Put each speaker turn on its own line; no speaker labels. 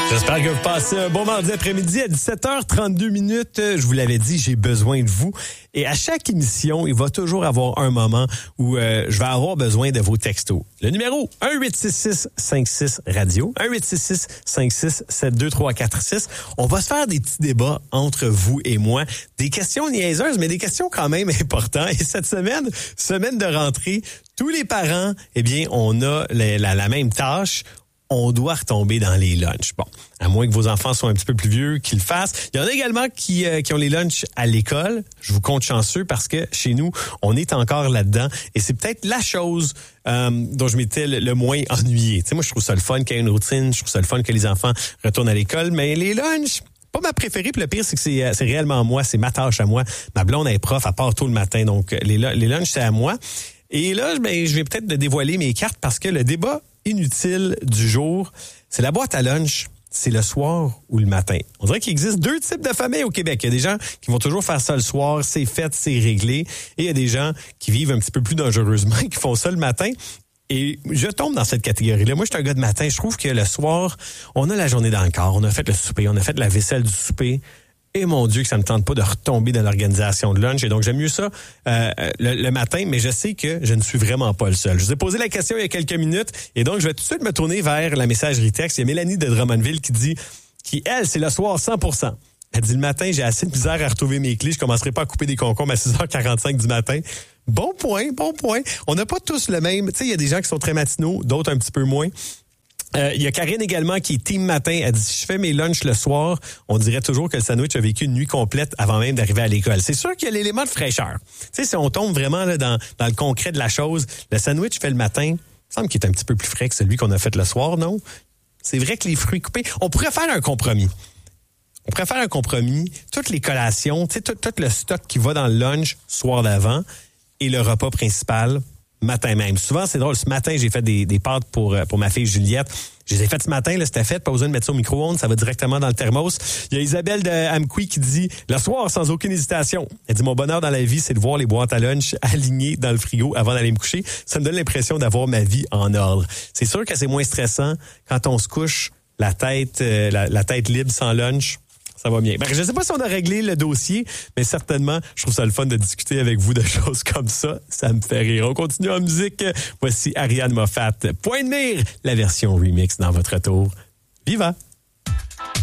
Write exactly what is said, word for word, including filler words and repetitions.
J'espère que vous passez un bon mardi après-midi à dix-sept heures trente-deux minutes. Je vous l'avais dit, j'ai besoin de vous. Et à chaque émission, il va toujours avoir un moment où euh, je vais avoir besoin de vos textos. Le numéro un huit six six cinq six radio, un huit six six cinq six sept deux trois quatre six. On va se faire des petits débats entre vous et moi. Des questions niaiseuses, mais des questions quand même importantes. Et cette semaine, semaine de rentrée, tous les parents, eh bien, on a la, la, la même tâche. On doit retomber dans les lunchs. Bon, à moins que vos enfants soient un petit peu plus vieux, qu'ils le fassent. Il y en a également qui, euh, qui ont les lunchs à l'école. Je vous compte chanceux parce que chez nous, on est encore là-dedans. Et c'est peut-être la chose euh, dont je m'étais le, le moins ennuyé. Tu sais, moi, je trouve ça le fun qu'il y ait une routine. Je trouve ça le fun que les enfants retournent à l'école. Mais les lunchs, pas ma préférée. Puis le pire, c'est que c'est, c'est réellement moi. C'est ma tâche à moi. Ma blonde est prof, elle part tôt le matin. Donc, les, les lunchs, c'est à moi. Et là, ben, je vais peut-être dévoiler mes cartes parce que le débat inutile du jour, c'est la boîte à lunch, c'est le soir ou le matin. On dirait qu'il existe deux types de familles au Québec. Il y a des gens qui vont toujours faire ça le soir, c'est fait, c'est réglé. Et il y a des gens qui vivent un petit peu plus dangereusement, qui font ça le matin. Et je tombe dans cette catégorie-là. Moi, je suis un gars de matin. Je trouve que le soir, on a la journée dans le corps. On a fait le souper, on a fait la vaisselle du souper. Et mon Dieu que ça me tente pas de retomber dans l'organisation de lunch. Et donc, j'aime mieux ça euh, le, le matin, mais je sais que je ne suis vraiment pas le seul. Je vous ai posé la question il y a quelques minutes et donc, je vais tout de suite me tourner vers la messagerie texte. Il y a Mélanie de Drummondville qui dit, qui elle, c'est le soir cent pour cent. Elle dit, le matin, j'ai assez de misère à retrouver mes clés. Je commencerai pas à couper des concombres à six heures quarante-cinq du matin. Bon point, bon point. On n'a pas tous le même. Tu sais, il y a des gens qui sont très matinaux, d'autres un petit peu moins. Il euh, y a Karine également qui est team matin. Elle dit, si je fais mes lunchs le soir, on dirait toujours que le sandwich a vécu une nuit complète avant même d'arriver à l'école. C'est sûr qu'il y a l'élément de fraîcheur. Tu sais, si on tombe vraiment là, dans, dans le concret de la chose, le sandwich fait le matin, il me semble qu'il est un petit peu plus frais que celui qu'on a fait le soir, non? C'est vrai que les fruits coupés, on pourrait faire un compromis. On pourrait faire un compromis. Toutes les collations, tu sais, tout, tout le stock qui va dans le lunch soir d'avant et le repas principal matin même. Souvent, c'est drôle. Ce matin, j'ai fait des, des pâtes pour, pour ma fille Juliette. Je les ai faites ce matin, là, c'était fait. Pas besoin de mettre ça au micro-ondes. Ça va directement dans le thermos. Il y a Isabelle de Amqui qui dit, le soir, sans aucune hésitation. Elle dit, mon bonheur dans la vie, c'est de voir les boîtes à lunch alignées dans le frigo avant d'aller me coucher. Ça me donne l'impression d'avoir ma vie en ordre. C'est sûr que c'est moins stressant quand on se couche la tête, euh, la, la tête libre sans lunch. Ça va bien. Ben, je ne sais pas si on a réglé le dossier, mais certainement, je trouve ça le fun de discuter avec vous de choses comme ça. Ça me fait rire. On continue en musique. Voici Ariane Moffat. Point de mire, la version remix dans votre tour. Viva!